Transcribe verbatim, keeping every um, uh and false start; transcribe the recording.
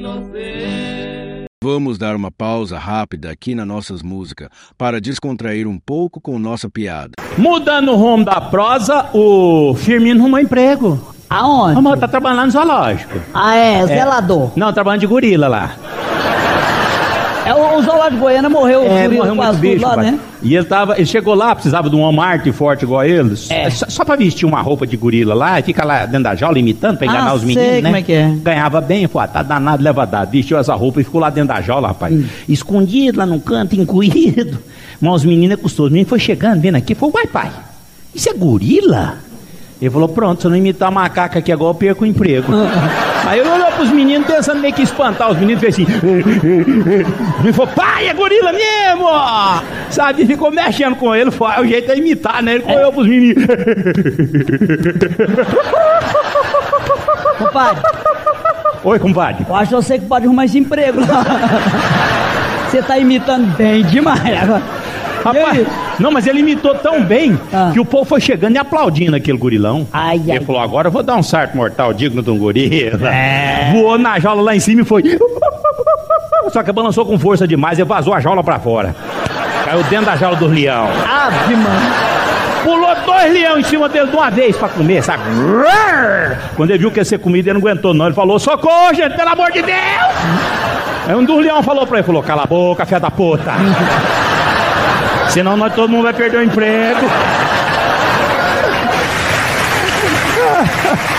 Vamos dar uma pausa rápida aqui nas nossas músicas para descontrair um pouco com nossa piada. Mudando o rumo da prosa, o Firmino arrumou emprego. Aonde? Arrumou, tá trabalhando no zoológico. Ah, é? Zelador. Não, trabalhando de gorila lá. É, o, o zoológico de Goiânia morreu, É, gorila morreu quase muito bicho, tudo lá, pai. né? E ele tava, ele chegou lá, precisava de um Walmart forte igual eles. É. Só, só pra vestir uma roupa de gorila lá, e fica lá dentro da jaula imitando pra enganar Ah, os sei meninos, né? como é que é. Ganhava bem, pô, tá danado, leva dado. Vestiu essa roupa e ficou lá dentro da jaula, rapaz. Hum. Escondido lá no canto, encolhido. Mas os meninos é custoso. O menino foi chegando, vendo aqui, falou, uai, pai, isso é gorila? Ele falou, pronto, se eu não imitar a macaca aqui agora, eu perco o emprego. Aí ele olhou pros meninos, pensando meio que espantar. Os meninos fez assim. Ele falou, pai, é gorila mesmo! Sabe, ficou mexendo com ele. Foi, o jeito é imitar, né? Ele olhou pros meninos. Compadre, Oi, compadre. eu acho que você que pode arrumar esse emprego lá. Você tá imitando bem demais agora. Rapaz, não, mas ele imitou tão bem Ah. que o povo foi chegando e aplaudindo aquele gorilão. Ai, Ele ai. falou, agora eu vou dar um salto mortal digno de um gorila. É. Voou na jaula lá em cima e foi... Só que balançou com força demais e vazou a jaula pra fora. Caiu dentro da jaula do leão. Ave, mano. Pulou dois leões em cima dele de uma vez pra comer, sabe? Quando ele viu que ia ser comida, ele não aguentou não. Ele falou, socorro, gente, pelo amor de Deus! Aí um dos leões falou pra ele, falou, cala a boca, filha da puta. Senão nós todo mundo vai perder o emprego.